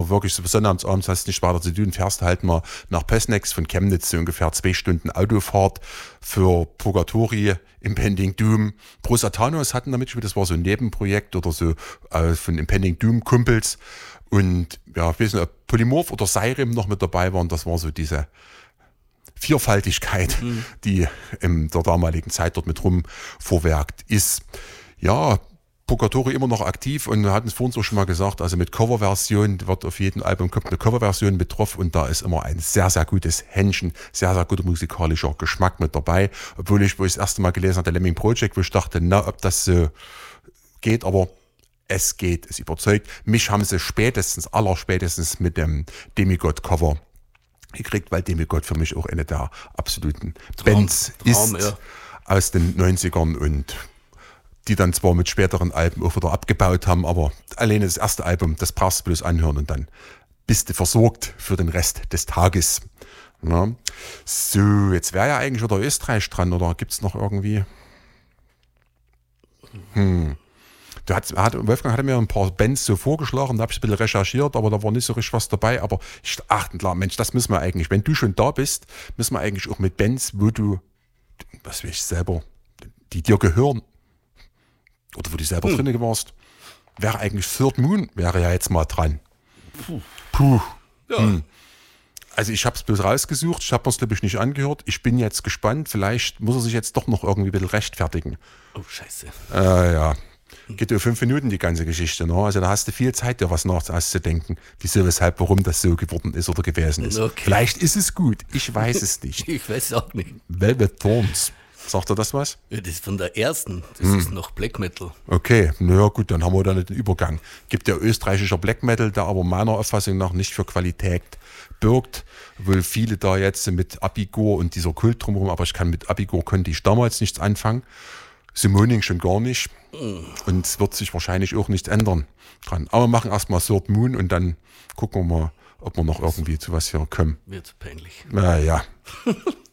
wirklich so sonnabends hast du nicht weiter zu tun, fährst halt mal nach Pößnex von Chemnitz, so ungefähr 2 Stunden Autofahrt für Purgatori, Impending Doom. Pro Satanos hatten damit gespielt, das war so ein Nebenprojekt oder so von Impending Doom Kumpels. Und ja, ich weiß nicht, ob Polymorph oder Seirim noch mit dabei waren, das war so diese Vielfaltigkeit, die in der damaligen Zeit dort mit rumvorwerkt ist. Ja, Purgatori immer noch aktiv und wir hatten es vorhin so schon mal gesagt, also mit Coverversion wird auf jedem Album kommt eine Coverversion mit drauf und da ist immer ein sehr, sehr gutes Händchen, sehr, sehr guter musikalischer Geschmack mit dabei. Obwohl wo ich das erste Mal gelesen hatte, Lemming Project, wo ich dachte, na, ob das so geht, aber es geht, es überzeugt. Mich haben sie allerspätestens mit dem Demigod-Cover gekriegt, weil Demigod für mich auch eine der absoluten Bands ist aus den 90ern und die dann zwar mit späteren Alben auch wieder abgebaut haben, aber alleine das erste Album, das brauchst du bloß anhören und dann bist du versorgt für den Rest des Tages. Ja. So, jetzt wäre ja eigentlich wieder Österreich dran, oder gibt es noch irgendwie? Wolfgang hatte mir ein paar Bands so vorgeschlagen, da habe ich ein bisschen recherchiert, aber da war nicht so richtig was dabei. Aber ich dachte, klar, Mensch, das müssen wir eigentlich, wenn du schon da bist, müssen wir eigentlich auch mit Bands, wo du, was weiß ich selber, die dir gehören, oder wo du selber drin warst, wäre eigentlich Third Moon, wäre ja jetzt mal dran. Puh. Ja. Also ich habe es bloß rausgesucht, ich habe mir es glaube ich nicht angehört. Ich bin jetzt gespannt, vielleicht muss er sich jetzt doch noch irgendwie ein bisschen rechtfertigen. Oh, scheiße. Ja. Geht ja 5 Minuten die ganze Geschichte. Ne? Also da hast du viel Zeit, dir was nachzudenken, wieso, weshalb, warum das so geworden ist oder gewesen ist. Okay. Vielleicht ist es gut, ich weiß es nicht. Ich weiß es auch nicht. Velvet Thorns, sagt er das was? Ja, das ist von der ersten, das ist noch Black Metal. Okay, naja gut, dann haben wir da nicht den Übergang. Gibt ja österreichischer Black Metal, der aber meiner Auffassung nach nicht für Qualität birgt, obwohl viele da jetzt mit Abigor und dieser Kult drumherum, aber mit Abigor konnte ich damals nichts anfangen. Simoning schon gar nicht. Und es wird sich wahrscheinlich auch nichts ändern dran. Aber wir machen erstmal Third Moon und dann gucken wir mal, ob wir noch irgendwie zu was hier kommen. Wird peinlich. Naja.